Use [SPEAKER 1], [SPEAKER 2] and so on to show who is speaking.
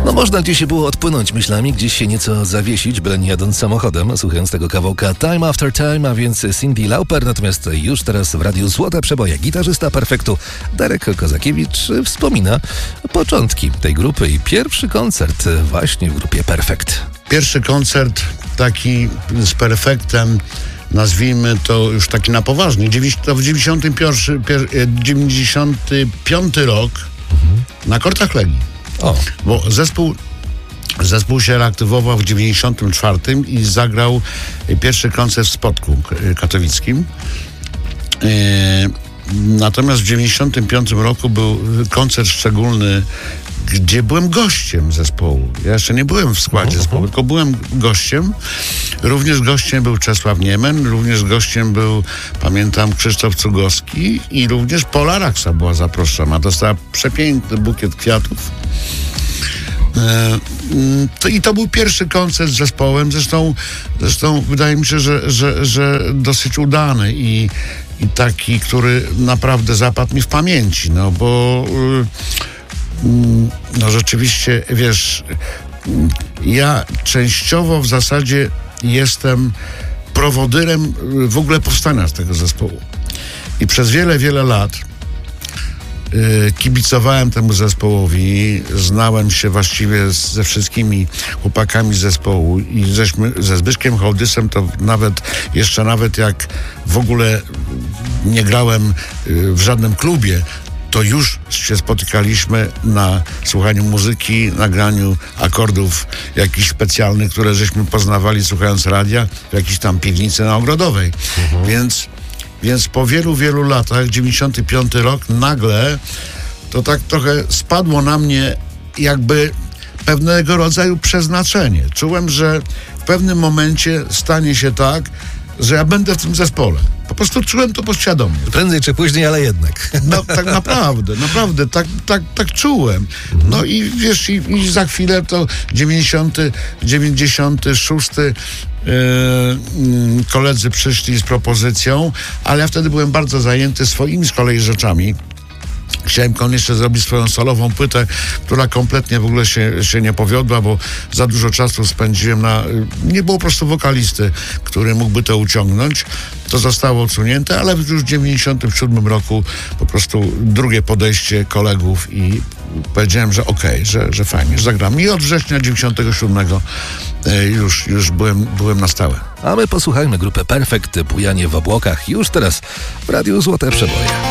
[SPEAKER 1] No można gdzieś się było odpłynąć myślami, gdzieś się nieco zawiesić, byle nie jadąc samochodem, słuchając tego kawałka Time After Time, a więc Cyndi Lauper. Natomiast już teraz w Radiu Złote Przeboje gitarzysta Perfektu Darek Kozakiewicz wspomina początki tej grupy i pierwszy koncert właśnie w grupie Perfekt.
[SPEAKER 2] Pierwszy koncert taki z Perfektem, nazwijmy to już taki na poważnie. To w 95 rok na kortach Legii.
[SPEAKER 1] O.
[SPEAKER 2] Bo zespół się reaktywował w 94 i zagrał pierwszy koncert w Spodku katowickim. Natomiast w 95 roku był koncert szczególny, gdzie byłem gościem zespołu. Ja jeszcze nie byłem w składzie zespołu, tylko byłem gościem. Również gościem był Czesław Niemen, również gościem był, pamiętam, Krzysztof Cugowski i również Pola Raksa była zaproszona. Dostała przepiękny bukiet kwiatów. I to był pierwszy koncert z zespołem. Zresztą wydaje mi się, że dosyć udany i taki, który naprawdę zapadł mi w pamięci. No bo no rzeczywiście, wiesz, ja częściowo w zasadzie jestem prowodyrem w ogóle powstania z tego zespołu. I przez wiele, wiele lat kibicowałem temu zespołowi, znałem się właściwie ze wszystkimi chłopakami z zespołu i ze Zbyszkiem Hołdysem to nawet jak w ogóle nie grałem w żadnym klubie, to już się spotykaliśmy na słuchaniu muzyki, nagraniu akordów jakichś specjalnych, które żeśmy poznawali słuchając radia w jakiejś tam piwnicy na Ogrodowej. Więc po wielu, wielu latach, 95 rok, nagle to tak trochę spadło na mnie jakby pewnego rodzaju przeznaczenie. Czułem, że w pewnym momencie stanie się tak, że ja będę w tym zespole. Po prostu czułem to podświadomie.
[SPEAKER 1] Prędzej czy później, ale jednak.
[SPEAKER 2] No tak naprawdę, tak czułem. No i wiesz, i za chwilę to 96 koledzy przyszli z propozycją, ale ja wtedy byłem bardzo zajęty swoimi z kolei rzeczami. Chciałem koniecznie zrobić swoją solową płytę, która kompletnie w ogóle się nie powiodła, bo za dużo czasu spędziłem nie było po prostu wokalisty, który mógłby to uciągnąć. To zostało odsunięte, ale już w 97 roku po prostu drugie podejście kolegów i powiedziałem, że okej, że fajnie, że zagram. I od września 97 już byłem na stałe.
[SPEAKER 1] A my posłuchajmy grupy Perfekt, Bujanie w obłokach, już teraz w Radiu Złote Przeboje.